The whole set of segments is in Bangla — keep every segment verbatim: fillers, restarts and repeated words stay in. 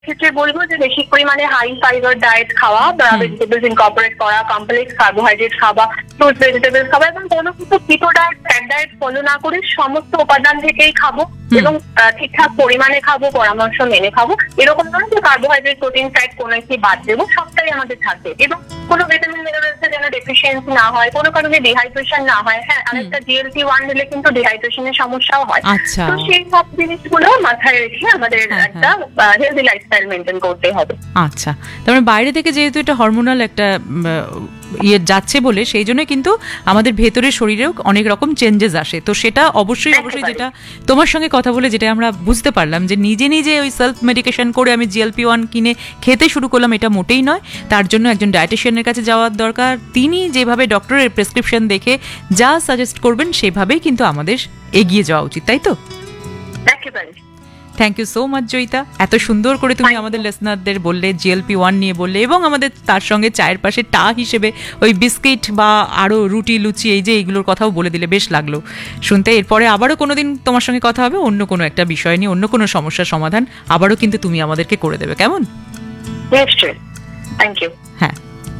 ক্ষেত্রে বলবো যে বেশি পরিমাণে হাই ফাইবার ডায়েট খাওয়া বা ভেজিটেবলস ইনকর্পোরেট করা, কমপ্লেক্স কার্বোহাইড্রেট খাওয়া, ফ্রুটস ভেজিটেবলস খাওয়া এবং কোনো কিছু keto diet fat diet follow না করে সমস্ত উপাদান থেকেই খাবো এবং ঠিকঠাক পরিমাণে খাবো, পরামর্শ মেনে খাবো। এরকম নয় যে কার্বোহাইড্রেট প্রোটিন ফ্যাট কোনো একটি বাদ দেবো, সবটাই আমাদের থাকবে এবং কোনো ভিটামিন মিনারেলস যেন ডেফিসিয়েন্সি না হয়, কোনো কারণে ডিহাইড্রেশন না হয়। হ্যাঁ, আরেকটা জিএলপি ওয়ান দিলে কিন্তু ডিহাইড্রেশনের সমস্যাও হয়। আচ্ছা, তো সেই সব জিনিসগুলো মাথায় রেখে আমাদের একটা হেলদি লাইফস্টাইল মেনটেন করতে হবে। আচ্ছা, তার মানে বাইরে থেকে যেহেতু এটা হরমোনাল একটা ইয়ে যাচ্ছে বলে সেই জন্য কিন্তু আমাদের ভেতরের শরীরেও অনেক রকম চেঞ্জেস আসে। তো সেটা অবশ্যই অবশ্যই যেটা তোমার সঙ্গে কথা বলে যেটা আমরা বুঝতে পারলাম যে নিজে নিজে ওই সেলফ মেডিকেশন করে আমি জিএলপি ওয়ান কিনে খেতে শুরু করলাম, এটা মোটেই নয়। তার জন্য একজন ডায়েটিশিয়ানের কাছে যাওয়ার দরকার। তিনি যেভাবে ডক্টরের প্রেসক্রিপশন দেখে যা সাজেস্ট করবেন সেভাবেই কিন্তু আমাদের এগিয়ে যাওয়া উচিত, তাই তো? একেবারে। Thank you so much Joyita, এত সুন্দর করে তুমি আমাদের লিসনারদের বললে, জিএলপি ওয়ান নিয়ে বললে এবং আমাদের তার সঙ্গে চায়ের পাশে টা হিসেবে ওই বিস্কিট বা আরও রুটি লুচি এই যে এইগুলোর কথাও বলে দিলে, বেশ লাগলো শুনতে। এরপরে আবারও কোনো দিন তোমার সঙ্গে কথা হবে অন্য কোনো একটা বিষয় নিয়ে, অন্য কোনো সমস্যার সমাধান আবারও কিন্তু তুমি আমাদেরকে করে দেবে, কেমন? নিশ্চয়ই। Thank you. হ্যাঁ,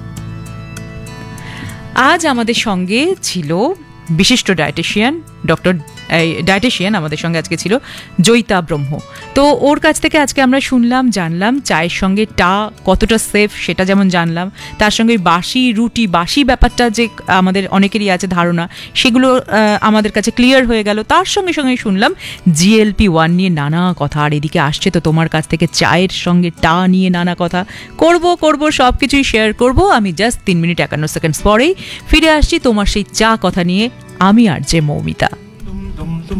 আজ আমাদের সঙ্গে ছিল বিশিষ্ট ডায়েটিশিয়ান ডক্টর ডায়েটিশিয়ান আমাদের সঙ্গে আজকে ছিল জয়িতা ব্রহ্ম। তো ওর কাছ থেকে আজকে আমরা শুনলাম, জানলাম চায়ের সঙ্গে টা কতটা সেফ সেটা যেমন জানলাম, তার সঙ্গে বাসি রুটি বাসি ব্যাপারটা যে আমাদের অনেকেরই আছে ধারণা, সেগুলো আমাদের কাছে ক্লিয়ার হয়ে গেল। তার সঙ্গে সঙ্গে শুনলাম জিএলপি ওয়ান নিয়ে নানা কথা, আর এদিকে আসছে তো তোমার কাছ থেকে চায়ের সঙ্গে টা নিয়ে নানা কথা। করব করব সব কিছুই শেয়ার করব। আমি জাস্ট তিন মিনিট একান্ন সেকেন্ডস পরেই ফিরে আসছি তোমার সেই চা কথা নিয়ে। আমি আর যে মৌমিতা।